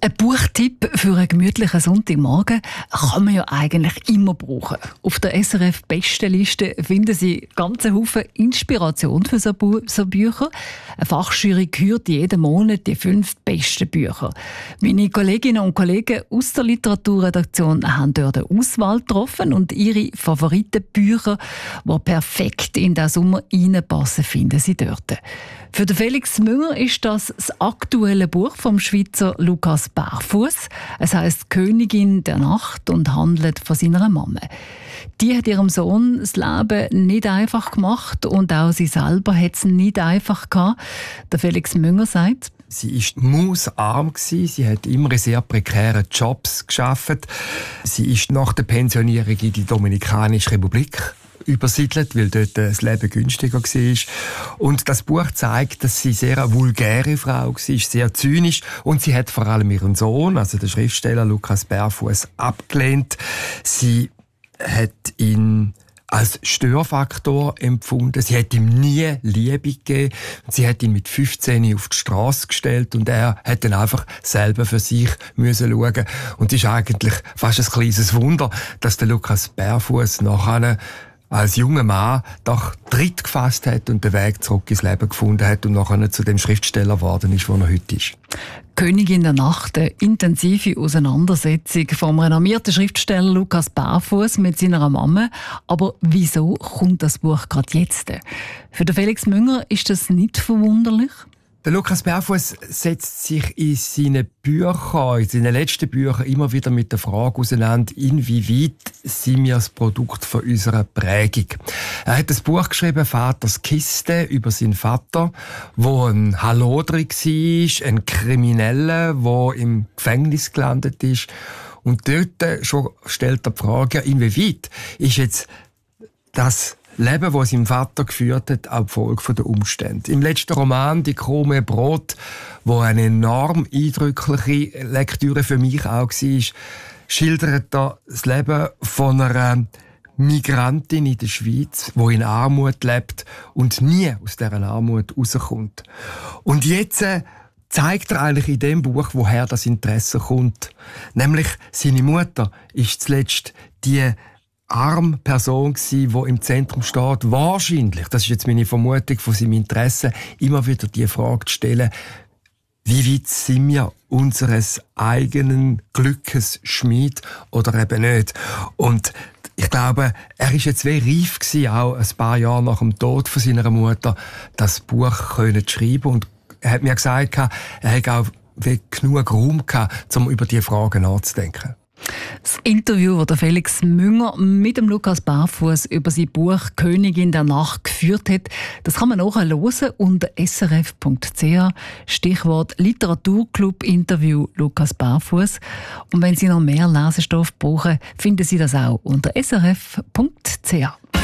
Ein Buchtipp für einen gemütlichen Sonntagmorgen kann man ja eigentlich immer brauchen. Auf der SRF-Bestenliste finden Sie ganze Haufen Inspiration für so Bücher. Eine Fachjury kürt jeden Monat die 5 besten Bücher. Meine Kolleginnen und Kollegen aus der Literaturredaktion haben dort eine Auswahl getroffen und ihre Favoritenbücher, die perfekt in den Sommer reinpassen, finden Sie dort. Für den Felix Münger ist das aktuelle Buch vom Schweizer Lukas Barfuß. Es heisst «Königin der Nacht» und handelt von seiner Mama. Die hat ihrem Sohn das Leben nicht einfach gemacht und auch sie selber hat es nicht einfach gehabt. Der Felix Münger sagt: Sie war mausarm, sie hat immer in sehr prekären Jobs gearbeitet. Sie ist nach der Pensionierung in die Dominikanische Republik übersiedelt, weil dort das Leben günstiger war. Und das Buch zeigt, dass sie sehr eine vulgäre Frau war, sehr zynisch, und sie hat vor allem ihren Sohn, also den Schriftsteller Lukas Barfuß, abgelehnt. Sie hat ihn als Störfaktor empfunden. Sie hat ihm nie Liebe gegeben. Sie hat ihn mit 15 auf die Straße gestellt und er hat dann einfach selber für sich müssen schauen. Und es ist eigentlich fast ein kleines Wunder, dass der Lukas Barfuß nachher als junger Mann doch Tritt gefasst hat und den Weg zurück ins Leben gefunden hat und nachher zu dem Schriftsteller geworden ist, der er heute ist. «Königin der Nacht», eine intensive Auseinandersetzung vom renommierten Schriftsteller Lukas Barfuß mit seiner Mama. Aber wieso kommt das Buch gerade jetzt? Für den Felix Münger ist das nicht verwunderlich. Der Lukas Barfuß setzt sich in seinen Büchern, in seinen letzten Büchern immer wieder mit der Frage auseinander, inwieweit sind wir das Produkt von unserer Prägung. Er hat ein Buch geschrieben, «Vaters Kiste», über seinen Vater, wo ein Hallodri war, ein Krimineller, der im Gefängnis gelandet ist. Und dort schon stellt er die Frage, inwieweit ist jetzt das Leben, das sein Vater geführt hat, auch die Folge der Umstände. Im letzten Roman «Die Krume Brot», wo eine enorm eindrückliche Lektüre für mich auch war, schildert er das Leben von einer Migrantin in der Schweiz, die in Armut lebt und nie aus dieser Armut rauskommt. Und jetzt zeigt er eigentlich in dem Buch, woher das Interesse kommt. Nämlich, seine Mutter ist zuletzt die arme Person gsi, die im Zentrum steht, wahrscheinlich, das ist jetzt meine Vermutung von seinem Interesse, immer wieder die Frage zu stellen, wie weit sind wir unseres eigenen Glückes Schmied oder eben nicht. Und ich glaube, er ist jetzt wie reif gsi, auch ein paar Jahre nach dem Tod von seiner Mutter, das Buch zu schreiben. Und er hat mir gesagt, er hat auch genug Raum gehabt, um über diese Fragen nachzudenken. Das Interview, das Felix Münger mit dem Lukas Barfuß über sein Buch «Königin der Nacht» geführt hat, das kann man nachher hören unter srf.ch. Stichwort Literaturclub-Interview Lukas Barfuß. Und wenn Sie noch mehr Lesestoff brauchen, finden Sie das auch unter srf.ch.